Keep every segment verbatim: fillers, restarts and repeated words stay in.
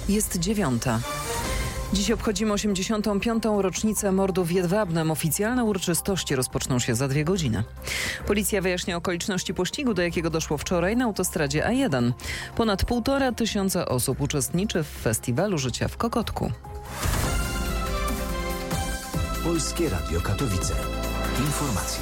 Jest dziewiąta. Dziś obchodzimy osiemdziesiątą piątą rocznicę mordu w Jedwabnem. Oficjalne uroczystości rozpoczną się za dwie godziny. Policja wyjaśnia okoliczności pościgu, do jakiego doszło wczoraj na autostradzie A jeden. Ponad półtora tysiąca osób uczestniczy w Festiwalu Życia w Kokotku. Polskie Radio Katowice. Informacje.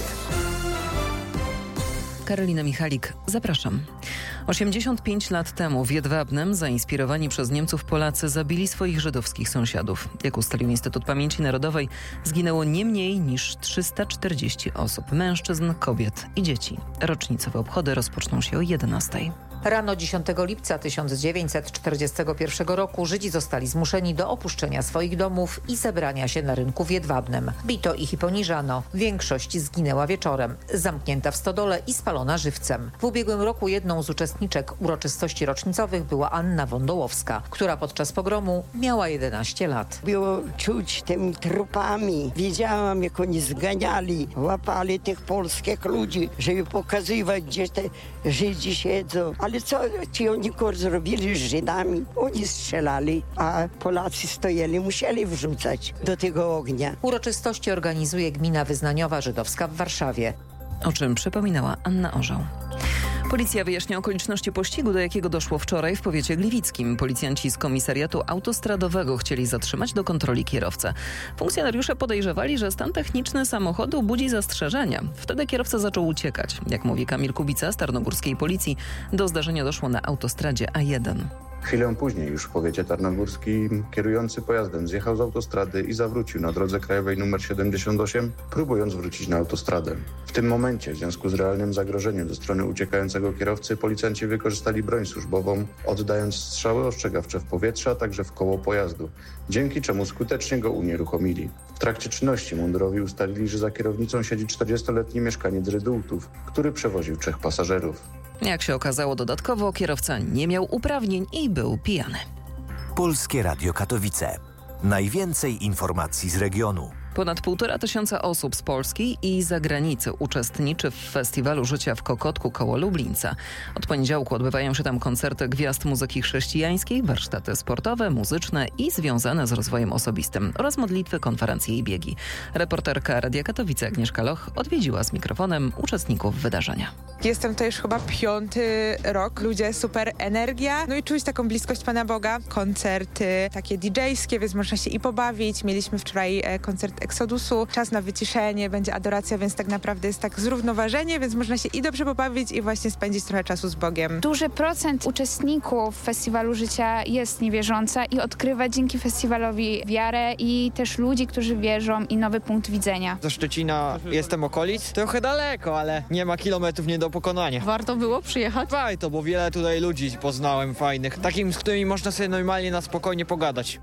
Karolina Michalik, zapraszam. osiemdziesiąt pięć lat temu w Jedwabnem zainspirowani przez Niemców Polacy zabili swoich żydowskich sąsiadów. Jak ustalił Instytut Pamięci Narodowej, zginęło nie mniej niż trzysta czterdzieści osób, mężczyzn, kobiet i dzieci. Rocznicowe obchody rozpoczną się o jedenastej. Rano dziesiątego lipca tysiąc dziewięćset czterdziestego pierwszego roku Żydzi zostali zmuszeni do opuszczenia swoich domów i zebrania się na rynku w Jedwabnem. Bito ich i poniżano. Większość zginęła wieczorem, zamknięta w stodole i spalona żywcem. W ubiegłym roku jedną z uczestniczek uroczystości rocznicowych była Anna Wądołowska, która podczas pogromu miała jedenaście lat. Było czuć tymi trupami. Wiedziałam, jak oni zganiali, łapali tych polskich ludzi, żeby pokazywać, gdzie te Żydzi siedzą. Ale co ci oni zrobili z Żydami? Oni strzelali, a Polacy stojeli, musieli wrzucać do tego ognia. Uroczystości organizuje Gmina Wyznaniowa Żydowska w Warszawie. O czym przypominała Anna Orzał. Policja wyjaśnia okoliczności pościgu, do jakiego doszło wczoraj w powiecie gliwickim. Policjanci z komisariatu autostradowego chcieli zatrzymać do kontroli kierowcę. Funkcjonariusze podejrzewali, że stan techniczny samochodu budzi zastrzeżenia. Wtedy kierowca zaczął uciekać. Jak mówi Kamil Kubica z tarnogórskiej policji, do zdarzenia doszło na autostradzie A jeden. Chwilę później już w powiecie tarnogórskim kierujący pojazdem zjechał z autostrady i zawrócił na drodze krajowej nr siedemdziesiąt osiem, próbując wrócić na autostradę. W tym momencie, w związku z realnym zagrożeniem ze strony uciekającego kierowcy, policjanci wykorzystali broń służbową, oddając strzały ostrzegawcze w powietrze, a także w koło pojazdu, dzięki czemu skutecznie go unieruchomili. W trakcie czynności mundurowi ustalili, że za kierownicą siedzi czterdziestoletni mieszkaniec Rydultów, który przewoził trzech pasażerów. Jak się okazało dodatkowo, kierowca nie miał uprawnień i był pijany. Polskie Radio Katowice. Najwięcej informacji z regionu. Ponad półtora tysiąca osób z Polski i zagranicy uczestniczy w Festiwalu Życia w Kokotku koło Lublińca. Od poniedziałku odbywają się tam koncerty gwiazd muzyki chrześcijańskiej, warsztaty sportowe, muzyczne i związane z rozwojem osobistym oraz modlitwy, konferencje i biegi. Reporterka Radia Katowice Agnieszka Loch odwiedziła z mikrofonem uczestników wydarzenia. Jestem to już chyba piąty rok. Ludzie, super energia. No i czuć taką bliskość Pana Boga. Koncerty takie didżejskie, więc można się i pobawić. Mieliśmy wczoraj koncert Eksodusu, czas na wyciszenie, będzie adoracja, więc tak naprawdę jest tak zrównoważenie, więc można się i dobrze pobawić i właśnie spędzić trochę czasu z Bogiem. Duży procent uczestników Festiwalu Życia jest niewierząca i odkrywa dzięki festiwalowi wiarę i też ludzi, którzy wierzą i nowy punkt widzenia. Do Szczecina jestem okolic, trochę daleko, ale nie ma kilometrów nie do pokonania. Warto było przyjechać? Warto, bo wiele tutaj ludzi poznałem fajnych, takim, z którymi można sobie normalnie na spokojnie pogadać.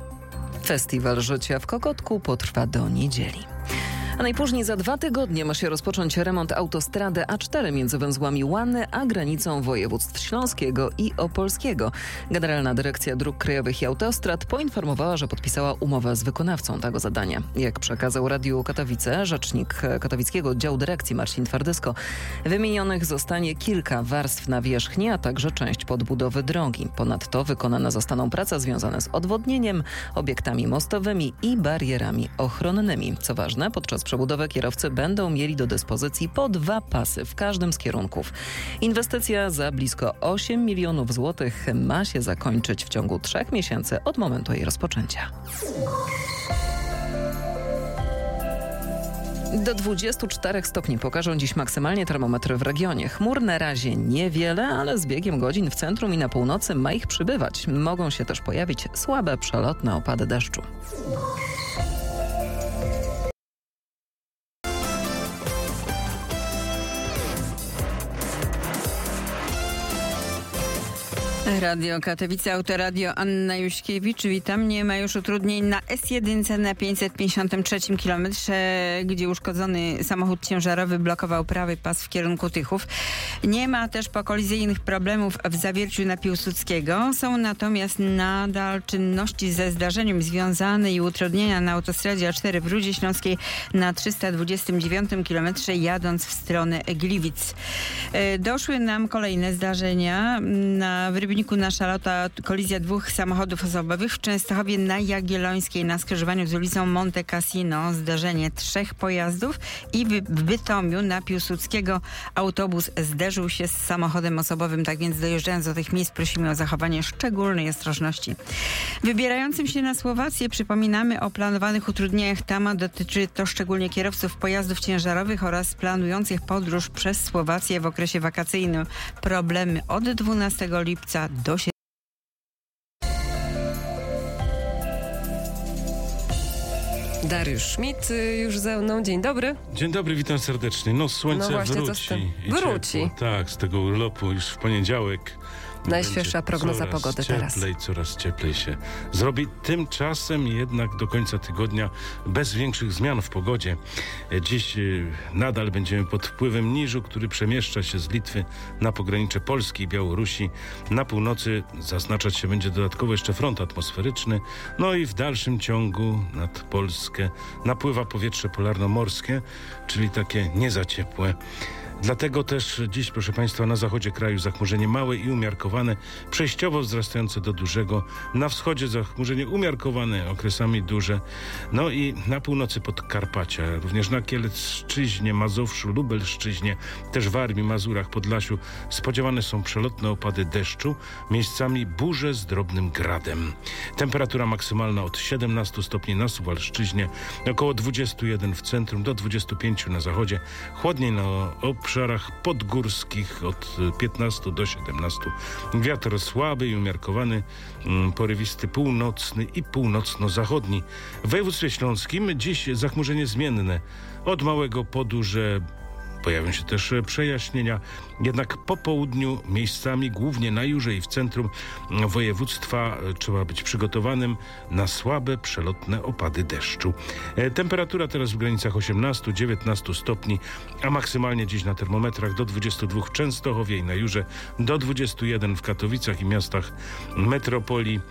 Festiwal Życia w Kokotku potrwa do niedzieli. A najpóźniej za dwa tygodnie ma się rozpocząć remont autostrady A cztery między węzłami Łany a granicą województw śląskiego i opolskiego. Generalna Dyrekcja Dróg Krajowych i Autostrad poinformowała, że podpisała umowę z wykonawcą tego zadania. Jak przekazał Radiu Katowice rzecznik katowickiego oddziału dyrekcji Marcin Twardysko, wymienionych zostanie kilka warstw nawierzchni, a także część podbudowy drogi. Ponadto wykonane zostaną prace związane z odwodnieniem, obiektami mostowymi i barierami ochronnymi. Co ważne, podczas przebudowy kierowcy będą mieli do dyspozycji po dwa pasy w każdym z kierunków. Inwestycja za blisko osiem milionów złotych ma się zakończyć w ciągu trzech miesięcy od momentu jej rozpoczęcia. Do dwudziestu czterech stopni pokażą dziś maksymalnie termometry w regionie. Chmur na razie niewiele, ale z biegiem godzin w centrum i na północy ma ich przybywać. Mogą się też pojawić słabe, przelotne opady deszczu. Radio Katowice, Autoradio, Anna Juśkiewicz. Witam. Nie ma już utrudnień na S jeden na pięćset pięćdziesiątym trzecim kilometrze, gdzie uszkodzony samochód ciężarowy blokował prawy pas w kierunku Tychów. Nie ma też pokolizyjnych problemów w Zawierciu na Piłsudskiego. Są natomiast nadal czynności ze zdarzeniem związane i utrudnienia na autostradzie A cztery w Rudzie Śląskiej na trzysta dwudziestym dziewiątym kilometrze jadąc w stronę Gliwic. Doszły nam kolejne zdarzenia na w Rybniu wyniku na Szalota kolizja dwóch samochodów osobowych w Częstochowie na Jagiellońskiej na skrzyżowaniu z ulicą Monte Cassino. Zdarzenie trzech pojazdów i w Bytomiu na Piłsudskiego autobus zderzył się z samochodem osobowym. Tak więc dojeżdżając do tych miejsc prosimy o zachowanie szczególnej ostrożności. Wybierającym się na Słowację przypominamy o planowanych utrudnieniach. Temat dotyczy to szczególnie kierowców pojazdów ciężarowych oraz planujących podróż przez Słowację w okresie wakacyjnym. Problemy od dwunastego lipca do siedemnastego. Dariusz Schmidt już ze mną. Dzień dobry. Dzień dobry, witam serdecznie. No słońce no właśnie, wróci. I wróci. Ciepło. Tak, z tego urlopu już w poniedziałek. Najświeższa prognoza coraz pogody cieplej, teraz. Coraz cieplej się zrobi. Tymczasem jednak do końca tygodnia bez większych zmian w pogodzie. Dziś nadal będziemy pod wpływem niżu, który przemieszcza się z Litwy na pogranicze Polski i Białorusi. Na północy zaznaczać się będzie dodatkowo jeszcze front atmosferyczny. No i w dalszym ciągu nad Polskę napływa powietrze polarno-morskie, czyli takie nie za ciepłe. Dlatego też dziś, proszę Państwa, na zachodzie kraju zachmurzenie małe i umiarkowane, przejściowo wzrastające do dużego. Na wschodzie zachmurzenie umiarkowane, okresami duże. No i na północy Podkarpacia, również na Kielecczyźnie, Mazowszu, Lubelszczyźnie, też w Warmii, Mazurach, Podlasiu spodziewane są przelotne opady deszczu, miejscami burze z drobnym gradem. Temperatura maksymalna od siedemnastu stopni na Suwalszczyźnie, około dwudziestu jeden w centrum, do dwudziestu pięciu na zachodzie. Chłodniej na obszarach obszarach podgórskich od piętnastu do siedemnastu. Wiatr słaby i umiarkowany, porywisty północny i północno-zachodni. W województwie śląskim dziś zachmurzenie zmienne. Od małego po duże pojawią się też przejaśnienia, jednak po południu miejscami, głównie na Jurze i w centrum województwa, trzeba być przygotowanym na słabe, przelotne opady deszczu. Temperatura teraz w granicach osiemnastu do dziewiętnastu stopni, a maksymalnie dziś na termometrach do dwudziestu dwóch w Częstochowie i na Jurze, do dwudziestu jeden w Katowicach i miastach metropolii,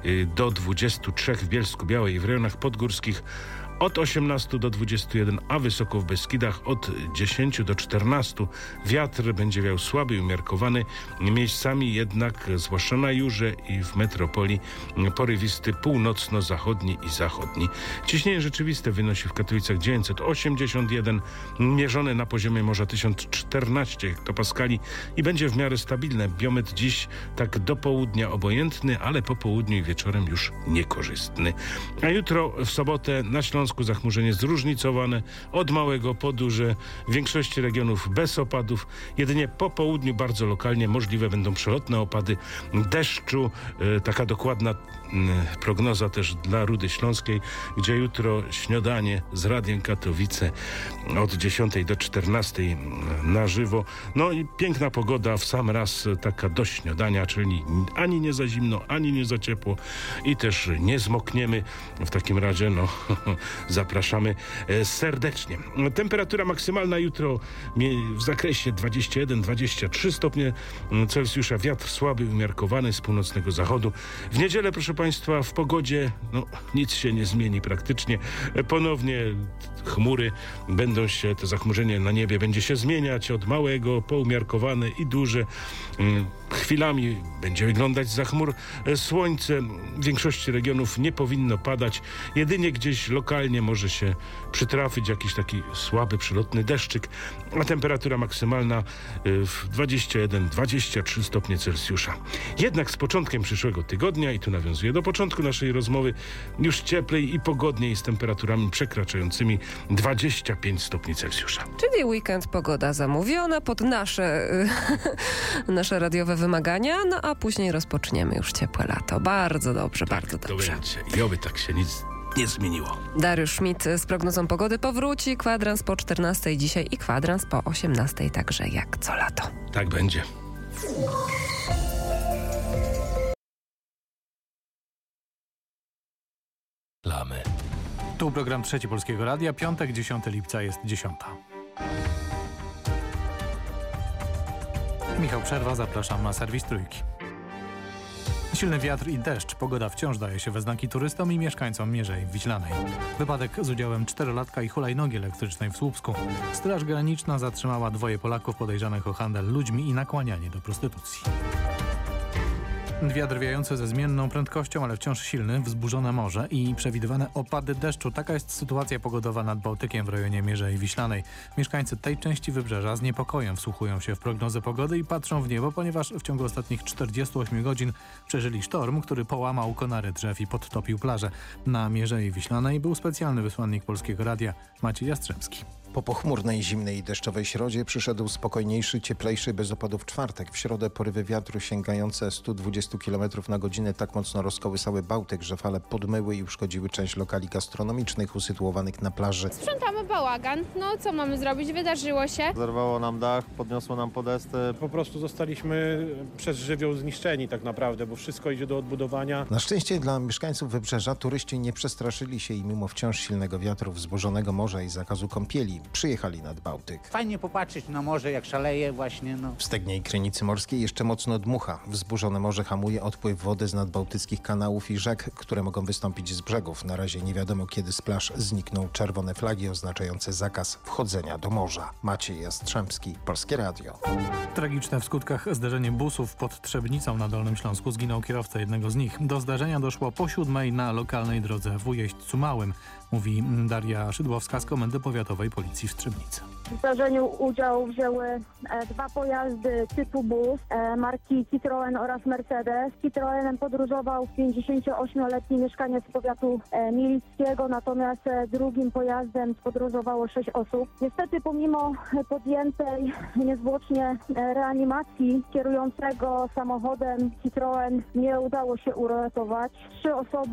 do dwudziestu trzech w Bielsku-Białej i w rejonach podgórskich, od osiemnastu do dwudziestu jeden, a wysoko w Beskidach od dziesięciu do czternastu. Wiatr będzie wiał słaby i umiarkowany, miejscami jednak, zwłaszcza na Jurze i w metropolii, porywisty północno-zachodni i zachodni. Ciśnienie rzeczywiste wynosi w Katowicach dziewięćset osiemdziesiąt jeden, mierzone na poziomie morza tysiąc czternaście hektopaskali i będzie w miarę stabilne. Biometr dziś tak do południa obojętny, ale po południu i wieczorem już niekorzystny. A jutro w sobotę na Śląsku zachmurzenie zróżnicowane, od małego po duże, w większości regionów bez opadów, jedynie po południu bardzo lokalnie możliwe będą przelotne opady deszczu. E, taka dokładna m, prognoza też dla Rudy Śląskiej, gdzie jutro śniadanie z Radiem Katowice od dziesiątej do czternastej na żywo. No i piękna pogoda w sam raz, taka do śniadania, czyli ani nie za zimno, ani nie za ciepło i też nie zmokniemy. W takim razie, no zapraszamy serdecznie. Temperatura maksymalna jutro w zakresie dwadzieścia jeden do dwudziestu trzech stopni Celsjusza. Wiatr słaby, umiarkowany z północnego zachodu. W niedzielę, proszę Państwa, w pogodzie no, nic się nie zmieni praktycznie. Ponownie chmury będą się, to zachmurzenie na niebie będzie się zmieniać od małego po umiarkowane i duże. Chwilami będzie wyglądać za chmur słońce. W większości regionów nie powinno padać. Jedynie gdzieś lokalnie może się przytrafić jakiś taki słaby, przelotny deszczyk, a temperatura maksymalna w dwadzieścia jeden do dwudziestu trzech stopni Celsjusza. Jednak z początkiem przyszłego tygodnia, i tu nawiązuję do początku naszej rozmowy, już cieplej i pogodniej z temperaturami przekraczającymi dwadzieścia pięć stopni Celsjusza. Czyli weekend, pogoda zamówiona pod nasze, nasze radiowe wymagania, no a później rozpoczniemy już ciepłe lato. Bardzo dobrze, tak, bardzo dobrze. To będzie. I oby tak się nic nie zmieniło. Dariusz Schmidt z prognozą pogody powróci. Kwadrans po czternastej dzisiaj i kwadrans po osiemnastej, także jak co lato. Tak będzie. Lamy. Tu program Trzeci Polskiego Radia. Piątek, dziesiątego lipca jest dziesiąta. Michał Przerwa, zapraszam na serwis Trójki. Silny wiatr i deszcz. Pogoda wciąż daje się we znaki turystom i mieszkańcom Mierzei Wiślanej. Wypadek z udziałem czterolatka i hulajnogi elektrycznej w Słupsku. Straż Graniczna zatrzymała dwoje Polaków podejrzanych o handel ludźmi i nakłanianie do prostytucji. Wiatr wiejący ze zmienną prędkością, ale wciąż silny, wzburzone morze i przewidywane opady deszczu. Taka jest sytuacja pogodowa nad Bałtykiem w rejonie Mierzei Wiślanej. Mieszkańcy tej części wybrzeża z niepokojem wsłuchują się w prognozę pogody i patrzą w niebo, ponieważ w ciągu ostatnich czterdziestu ośmiu godzin przeżyli sztorm, który połamał konary drzew i podtopił plażę. Na Mierzei Wiślanej był specjalny wysłannik Polskiego Radia Maciej Jastrzębski. Po pochmurnej, zimnej i deszczowej środzie przyszedł spokojniejszy, cieplejszy, bez opadów czwartek. W środę porywy wiatru sięgające stu dwudziestu kilometrów na godzinę tak mocno rozkołysały Bałtyk, że fale podmyły i uszkodziły część lokali gastronomicznych usytuowanych na plaży. Sprzątamy bałagan. No co mamy zrobić? Wydarzyło się. Zerwało nam dach, podniosło nam podestę. Po prostu zostaliśmy przez żywioł zniszczeni tak naprawdę, bo wszystko idzie do odbudowania. Na szczęście dla mieszkańców wybrzeża turyści nie przestraszyli się i mimo wciąż silnego wiatru, wzburzonego morza i zakazu kąpieli przyjechali nad Bałtyk. Fajnie popatrzeć na morze, jak szaleje właśnie. No. W Stegnie i Krynicy Morskiej jeszcze mocno dmucha. Wzburzone morze hamuje odpływ wody z nadbałtyckich kanałów i rzek, które mogą wystąpić z brzegów. Na razie nie wiadomo, kiedy z plaż znikną czerwone flagi oznaczające zakaz wchodzenia do morza. Maciej Jastrzębski, Polskie Radio. Tragiczne w skutkach zderzenie busów pod Trzebnicą na Dolnym Śląsku. Zginął kierowca jednego z nich. Do zdarzenia doszło po siódmej na lokalnej drodze w Ujeźdźcu Małym, mówi Daria Szydłowska z Komendy Powiatowej Policji w Trzebnicy. W zdarzeniu udział wzięły e, dwa pojazdy typu bus e, marki Citroen oraz Mercedes. Citroenem podróżował pięćdziesięcioośmioletni mieszkaniec powiatu e, milickiego, natomiast e, drugim pojazdem podróżowało sześć osób. Niestety pomimo podjętej niezwłocznie e, reanimacji kierującego samochodem Citroen nie udało się uratować. Trzy osoby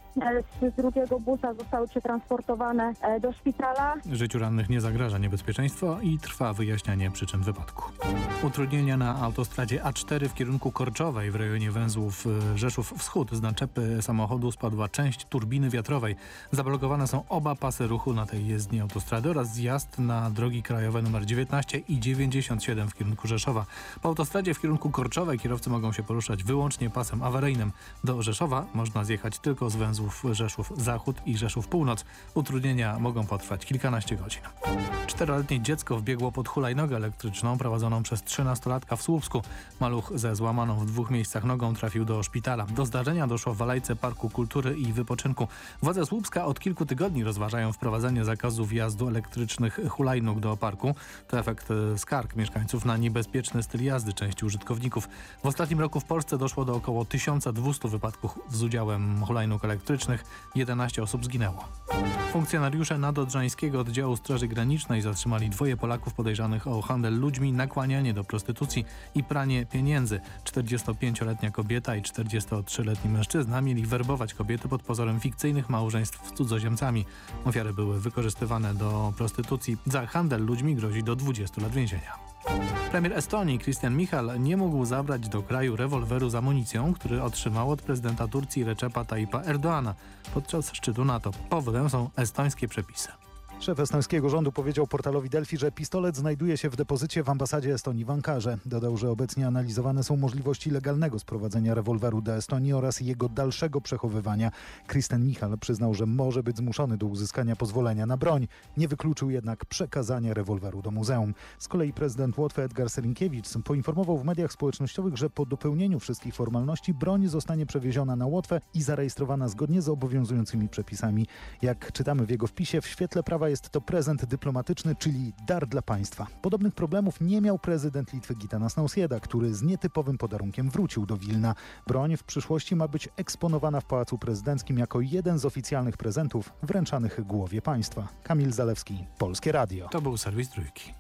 z drugiego busa zostały przetransportowane do szpitala. Życiu rannych nie zagraża niebezpieczeństwo i trwa wyjaśnianie przyczyn wypadku. Utrudnienia na autostradzie A cztery w kierunku Korczowej w rejonie węzłów Rzeszów Wschód. Z naczepy samochodu spadła część turbiny wiatrowej. Zablokowane są oba pasy ruchu na tej jezdni autostrady oraz zjazd na drogi krajowe nr dziewiętnaście i dziewięćdziesiąt siedem w kierunku Rzeszowa. Po autostradzie w kierunku Korczowej kierowcy mogą się poruszać wyłącznie pasem awaryjnym. Do Rzeszowa można zjechać tylko z węzłów Rzeszów Zachód i Rzeszów Północ. Utrudnienia mogą potrwać kilkanaście godzin. Czteroletnie dziecko wbiegło pod hulajnogę elektryczną prowadzoną przez trzynastolatka w Słupsku. Maluch ze złamaną w dwóch miejscach nogą trafił do szpitala. Do zdarzenia doszło w alejce Parku Kultury i Wypoczynku. Władze Słupska od kilku tygodni rozważają wprowadzenie zakazu wjazdu elektrycznych hulajnóg do parku. To efekt skarg mieszkańców na niebezpieczny styl jazdy części użytkowników. W ostatnim roku w Polsce doszło do około tysiąc dwieście wypadków z udziałem hulajnóg elektrycznych. jedenaście osób zginęło. Funkcjonariusze Nadodrzańskiego Oddziału Straży Granicznej zatrzymali dwoje Polaków podejrzanych o handel ludźmi, nakłanianie do prostytucji i pranie pieniędzy. czterdziestopięcioletnia kobieta i czterdziestotrzyletni mężczyzna mieli werbować kobiety pod pozorem fikcyjnych małżeństw z cudzoziemcami. Ofiary były wykorzystywane do prostytucji. Za handel ludźmi grozi do dwudziestu lat więzienia. Premier Estonii Kristen Michal nie mógł zabrać do kraju rewolweru z amunicją, który otrzymał od prezydenta Turcji Recepa Tayyipa Erdoğana podczas szczytu NATO. Powodem są estońskie przepisy. Szef estońskiego rządu powiedział portalowi Delfi, że pistolet znajduje się w depozycie w ambasadzie Estonii w Ankarze. Dodał, że obecnie analizowane są możliwości legalnego sprowadzenia rewolweru do Estonii oraz jego dalszego przechowywania. Kristen Michal przyznał, że może być zmuszony do uzyskania pozwolenia na broń. Nie wykluczył jednak przekazania rewolweru do muzeum. Z kolei prezydent Łotwy Edgar Selinkiewicz poinformował w mediach społecznościowych, że po dopełnieniu wszystkich formalności broń zostanie przewieziona na Łotwę i zarejestrowana zgodnie z obowiązującymi przepisami. Jak czytamy w jego wpisie, w świetle prawa jest to prezent dyplomatyczny, czyli dar dla państwa. Podobnych problemów nie miał prezydent Litwy Gitanas Nausėda, który z nietypowym podarunkiem wrócił do Wilna. Broń w przyszłości ma być eksponowana w Pałacu Prezydenckim jako jeden z oficjalnych prezentów wręczanych głowie państwa. Kamil Zalewski, Polskie Radio. To był serwis Trójki.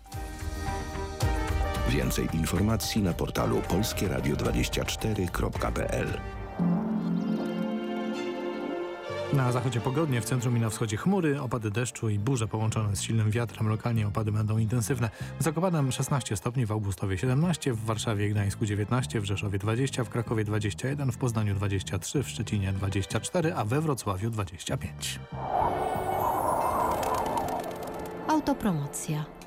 Więcej informacji na portalu polskie radio dwadzieścia cztery kropka p l. Na zachodzie pogodnie, w centrum i na wschodzie chmury, opady deszczu i burze połączone z silnym wiatrem. Lokalnie opady będą intensywne. W Zakopanem szesnaście stopni, w Augustowie siedemnaście, w Warszawie i Gdańsku dziewiętnaście, w Rzeszowie dwadzieścia, w Krakowie dwadzieścia jeden, w Poznaniu dwadzieścia trzy, w Szczecinie dwadzieścia cztery, a we Wrocławiu dwadzieścia pięć. Autopromocja.